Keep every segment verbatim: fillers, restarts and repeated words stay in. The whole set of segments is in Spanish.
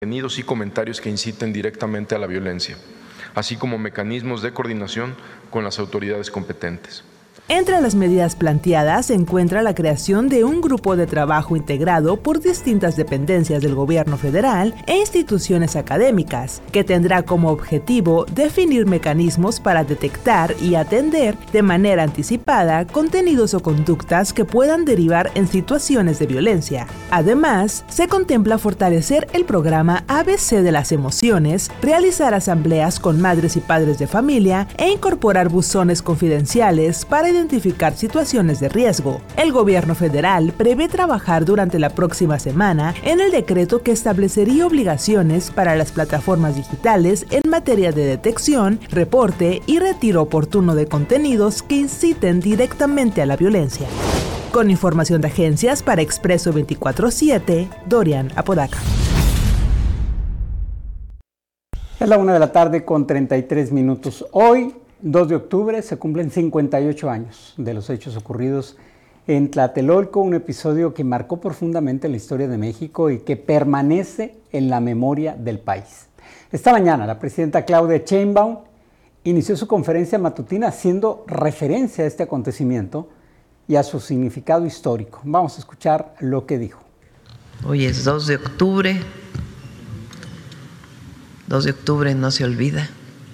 contenidos y comentarios que inciten directamente a la violencia, así como mecanismos de coordinación con las autoridades competentes. Entre las medidas planteadas se encuentra la creación de un grupo de trabajo integrado por distintas dependencias del gobierno federal e instituciones académicas, que tendrá como objetivo definir mecanismos para detectar y atender de manera anticipada contenidos o conductas que puedan derivar en situaciones de violencia. Además, se contempla fortalecer el programa A B C de las emociones, realizar asambleas con madres y padres de familia e incorporar buzones confidenciales para identificar identificar situaciones de riesgo. El gobierno federal prevé trabajar durante la próxima semana en el decreto que establecería obligaciones para las plataformas digitales en materia de detección, reporte y retiro oportuno de contenidos que inciten directamente a la violencia. Con información de agencias para Expreso veinticuatro siete, Dorian Apodaca. Es la una de la tarde con treinta y tres minutos. Hoy, dos de octubre, se cumplen cincuenta y ocho años de los hechos ocurridos en Tlatelolco, un episodio que marcó profundamente la historia de México y que permanece en la memoria del país. Esta mañana, la presidenta Claudia Sheinbaum inició su conferencia matutina haciendo referencia a este acontecimiento y a su significado histórico. Vamos a escuchar lo que dijo. Hoy es dos de octubre. dos de octubre no se olvida.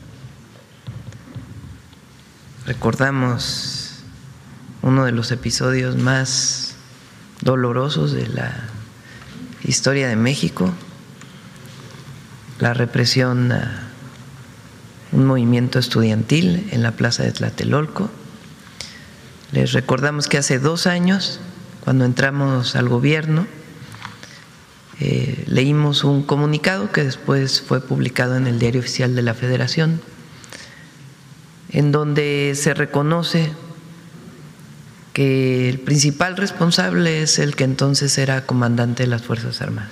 Recordamos uno de los episodios más dolorosos de la historia de México, la represión a un movimiento estudiantil en la plaza de Tlatelolco. Les recordamos que hace dos años, cuando entramos al gobierno, eh, leímos un comunicado que después fue publicado en el Diario Oficial de la Federación, en donde se reconoce que el principal responsable es el que entonces era comandante de las Fuerzas Armadas,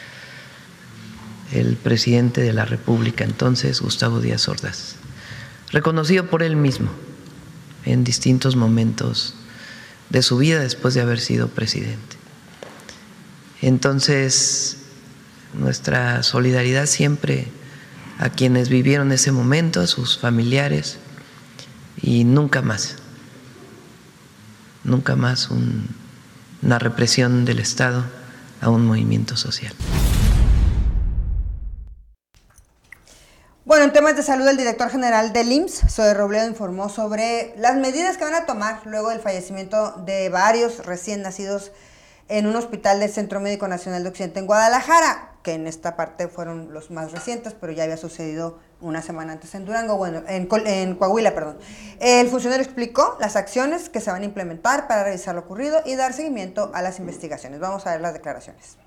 el presidente de la República entonces, Gustavo Díaz Ordaz, reconocido por él mismo en distintos momentos de su vida después de haber sido presidente. Entonces, nuestra solidaridad siempre a quienes vivieron ese momento, a sus familiares, y nunca más, nunca más un, una represión del Estado a un movimiento social. Bueno, en temas de salud, el director general del I M S S, Zoe Robledo, informó sobre las medidas que van a tomar luego del fallecimiento de varios recién nacidos en un hospital del Centro Médico Nacional de Occidente en Guadalajara, que en esta parte fueron los más recientes, pero ya había sucedido una semana antes en Durango, bueno, en, en Coahuila, perdón. El funcionario explicó las acciones que se van a implementar para revisar lo ocurrido y dar seguimiento a las investigaciones. Vamos a ver las declaraciones.